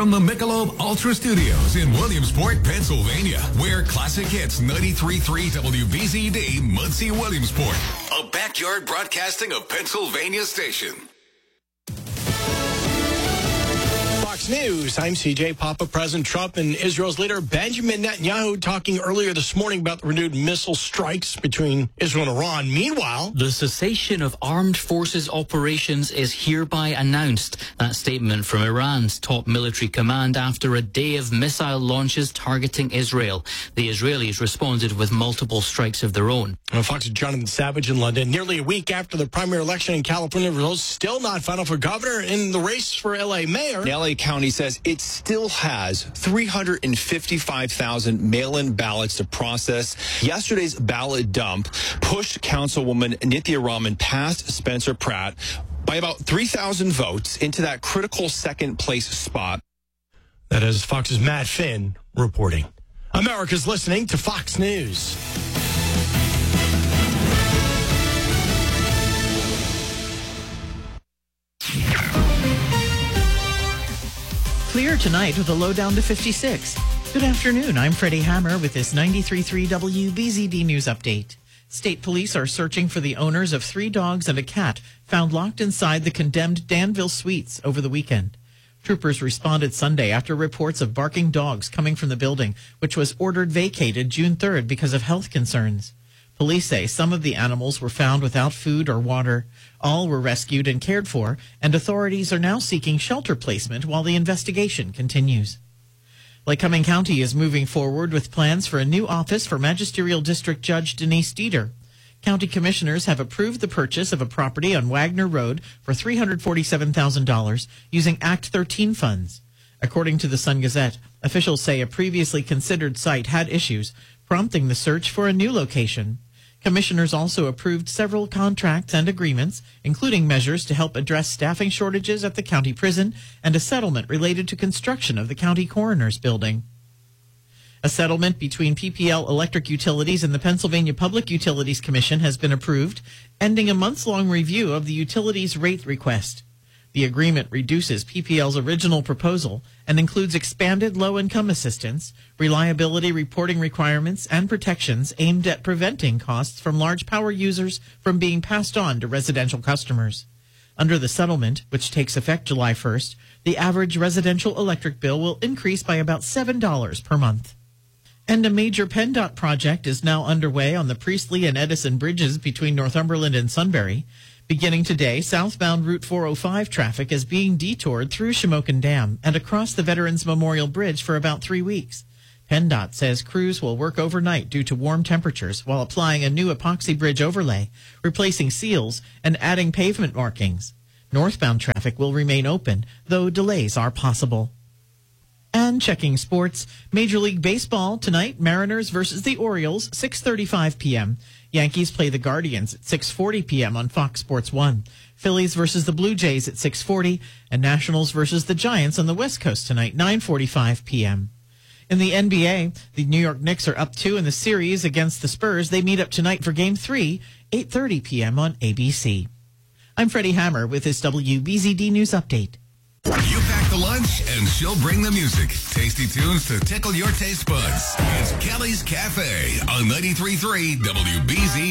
from the Michelob Ultra Studios in Williamsport, Pennsylvania, where classic hits 93.3 WBZD, Muncie, Williamsport. A backyard broadcasting of Pennsylvania station. Fox News, I'm CJ Papa. President Trump and Israel's leader Benjamin Netanyahu talking earlier this morning about the renewed missile strikes between Israel and Iran. Meanwhile, the cessation of armed forces operations is hereby announced. That statement from Iran's top military command after a day of missile launches targeting Israel. The Israelis responded with multiple strikes of their own. Fox's Jonathan Savage in London. Nearly a week after the primary election in California, results still not final for governor. In the race for L.A. mayor, L.A. County says it still has 355,000 mail-in ballots to process. Yesterday's ballot dump pushed Councilwoman Nithya Raman past Spencer Pratt by about 3,000 votes into that critical second place spot. That is Fox's Matt Finn reporting. America's listening to Fox News. Clear tonight with a low down to 56. Good afternoon. I'm Freddie Hammer with this 93.3 WBZD News Update. State police are searching for the owners of 3 dogs and a cat found locked inside the condemned Danville Suites over the weekend. Troopers responded Sunday after reports of barking dogs coming from the building, which was ordered vacated June 3rd because of health concerns. Police say some of the animals were found without food or water. All were rescued and cared for, and authorities are now seeking shelter placement while the investigation continues. Lycoming County is moving forward with plans for a new office for Magisterial District Judge Denise Dieter. County commissioners have approved the purchase of a property on Wagner Road for $347,000 using Act 13 funds. According to the Sun-Gazette, officials say a previously considered site had issues, prompting the search for a new location. Commissioners also approved several contracts and agreements, including measures to help address staffing shortages at the county prison and a settlement related to construction of the county coroner's building. A settlement between PPL Electric Utilities and the Pennsylvania Public Utilities Commission has been approved, ending a months-long review of the utilities' rate request. The agreement reduces PPL's original proposal and includes expanded low-income assistance, reliability reporting requirements, and protections aimed at preventing costs from large power users from being passed on to residential customers. Under the settlement, which takes effect July 1st, the average residential electric bill will increase by about $7 per month. And a major PennDOT project is now underway on the Priestley and Edison bridges between Northumberland and Sunbury. Beginning today, southbound Route 405 traffic is being detoured through Shamokin Dam and across the Veterans Memorial Bridge for about 3 weeks. PennDOT says crews will work overnight due to warm temperatures while applying a new epoxy bridge overlay, replacing seals, and adding pavement markings. Northbound traffic will remain open, though delays are possible. And checking sports, Major League Baseball tonight, Mariners versus the Orioles, 6:35 p.m. Yankees play the Guardians at 6:40 p.m. on Fox Sports 1. Phillies versus the Blue Jays at 6:40, and Nationals versus the Giants on the West Coast tonight, 9:45 p.m. In the NBA, the New York Knicks are up 2 in the series against the Spurs. They meet up tonight for Game 3, 8:30 p.m. on ABC. I'm Freddie Hammer with this WBZD News Update. You pack the lunch, and she'll bring the music. Tasty tunes to tickle your taste buds. It's Kelly's Cafe on 93.3 WBZ.